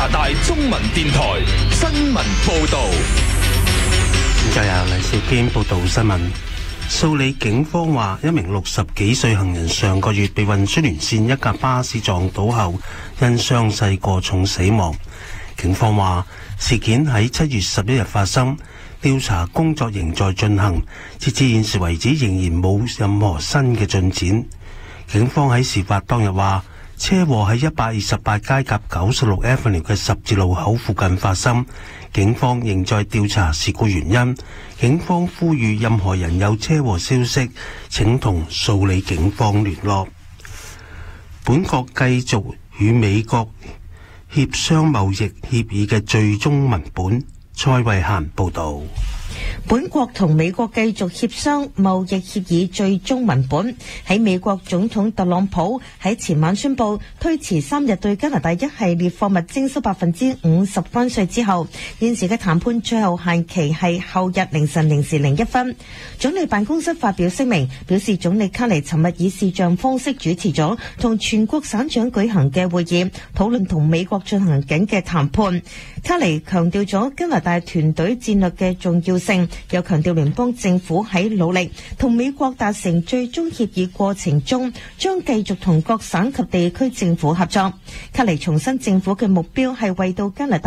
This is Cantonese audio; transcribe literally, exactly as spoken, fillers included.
拿大中文電台新聞報道。 就由黎兆堅報道新聞。蘇里警方話，一名六十幾歲行人上個月被運輸連線一架巴士撞倒後，因傷勢過重死亡。警方話，事件喺七月十一日發生，調查工作仍在進行，截至現時為止仍然冇任何新嘅進展。警方喺事發當日話，車禍喺一百二十八街及九十六 Avenue 嘅十字路口附近發生，警方仍在調查事故原因。警方呼籲任何人有車禍消息，請同蘇里警方聯絡。本國繼續與美國協商貿易協議嘅最終文本。蔡慧嫻報道。 本國同美國繼續協商貿易協議最終文本。喺美國總統特朗普喺前晚宣布推遲三日對加拿大一系列貨物徵收百分之五十關稅之後，現時嘅談判最後限期係後日凌晨零時零一分。總理辦公室發表聲明，表示總理卡尼尋日以視像方式主持咗同全國省長舉行嘅會議，討論同美國進行緊嘅談判。卡尼強調咗加拿大團隊戰略嘅重要性，又強調聯邦政府喺努力同美國達成最終協議過程中，將繼續同各省及地區政府合作。卡尼重申政府嘅目標係為到加拿大